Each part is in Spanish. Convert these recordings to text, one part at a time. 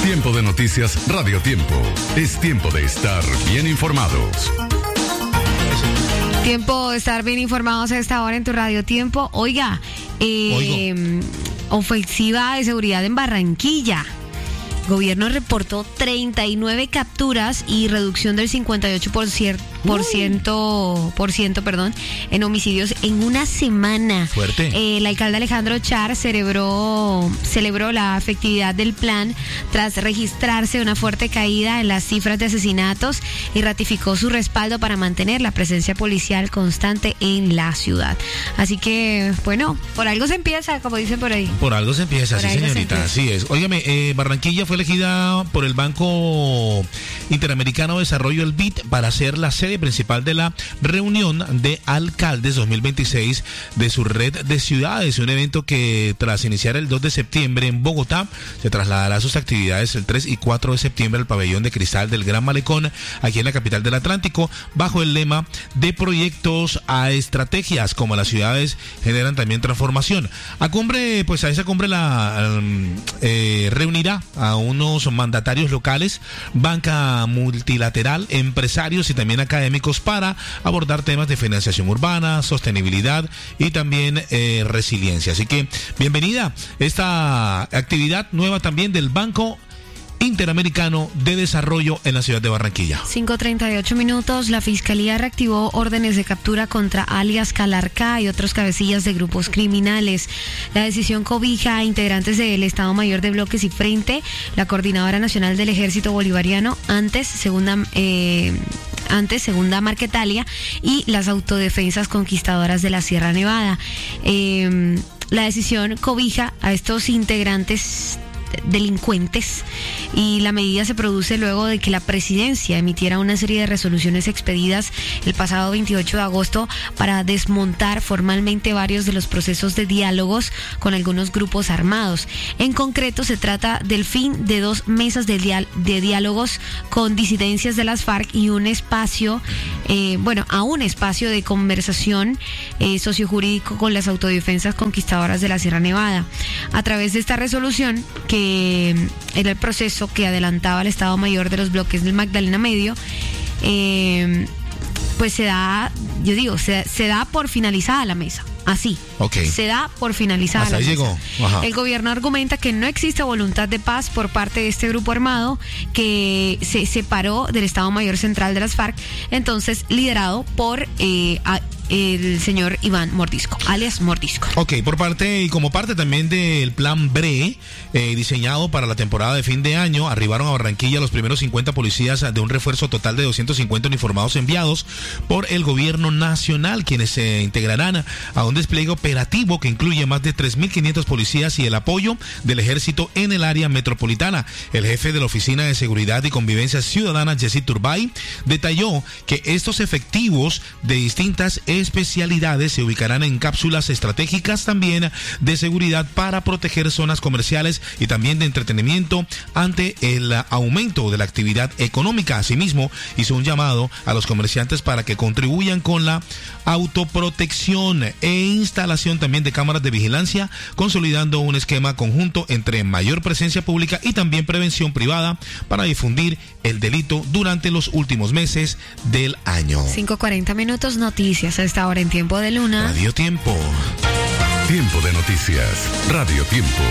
Tiempo de noticias Radio Tiempo. Es tiempo de estar bien informados. Tiempo de estar bien informados a esta hora en tu Radio Tiempo. Oiga, ofensiva de seguridad en Barranquilla. Gobierno reportó 39 capturas y reducción del 58% en homicidios en una semana. Fuerte. El alcalde Alejandro Char celebró la efectividad del plan tras registrarse una fuerte caída en las cifras de asesinatos y ratificó su respaldo para mantener la presencia policial constante en la ciudad. Así que, bueno, por algo se empieza, como dicen por ahí. Por algo se empieza, por sí, señorita, así es. Óigame, Barranquilla fue elegida por el Banco Interamericano de Desarrollo, el BID, para ser la sede principal de la reunión de alcaldes 2026 de su red de ciudades, un evento que tras iniciar el 2 de septiembre en Bogotá, se trasladará a sus actividades el 3 y 4 de septiembre al pabellón de cristal del Gran Malecón, aquí en la capital del Atlántico, bajo el lema de proyectos a estrategias, como las ciudades generan también transformación. A esa cumbre reunirá a unos mandatarios locales, banca multilateral, empresarios y también académicos para abordar temas de financiación urbana, sostenibilidad y también resiliencia. Así que bienvenida esta actividad nueva también del Banco Interamericano de Desarrollo en la ciudad de Barranquilla. 5:38. La Fiscalía reactivó órdenes de captura contra alias Calarcá y otros cabecillas de grupos criminales. La decisión cobija a integrantes del Estado Mayor de Bloques y Frente, la Coordinadora Nacional del Ejército Bolivariano, antes Segunda Marquetalia, y las Autodefensas Conquistadoras de la Sierra Nevada. La decisión cobija a estos integrantes delincuentes y la medida se produce luego de que la presidencia emitiera una serie de resoluciones expedidas el pasado 28 de agosto para desmontar formalmente varios de los procesos de diálogos con algunos grupos armados. En concreto, se trata del fin de 2 mesas de diálogos con disidencias de las FARC y un espacio de conversación sociojurídico con las autodefensas conquistadoras de la Sierra Nevada. A través de esta resolución, que era el proceso que adelantaba el Estado Mayor de los bloques del Magdalena Medio, pues se da por finalizada la mesa. Así, se da por finalizada la mesa. Llegó. Ajá. El gobierno argumenta que no existe voluntad de paz por parte de este grupo armado que se separó del Estado Mayor Central de las FARC, entonces liderado por el señor Iván Mordisco, alias Mordisco. Como parte también del plan BRE, diseñado para la temporada de fin de año, arribaron a Barranquilla los primeros 50 policías de un refuerzo total de 250 uniformados enviados por el gobierno nacional, quienes se integrarán a un despliegue operativo que incluye más de 3.500 policías y el apoyo del ejército en el área metropolitana. El jefe de la Oficina de Seguridad y Convivencia Ciudadana, Jessy Turbay, detalló que estos efectivos de distintas especialidades se ubicarán en cápsulas estratégicas también de seguridad para proteger zonas comerciales y también de entretenimiento ante el aumento de la actividad económica. Asimismo, hizo un llamado a los comerciantes para que contribuyan con la autoprotección e instalación también de cámaras de vigilancia, consolidando un esquema conjunto entre mayor presencia pública y también prevención privada para difundir el delito durante los últimos meses del año. 5:40, noticias a esta hora en Tiempo de Luna. Radio Tiempo. Tiempo de noticias. Radio Tiempo.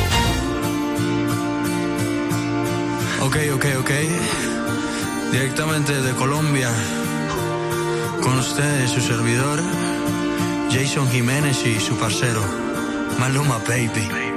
Ok. Directamente de Colombia, con ustedes su servidor, Jason Jiménez y su parcero, Maluma Baby.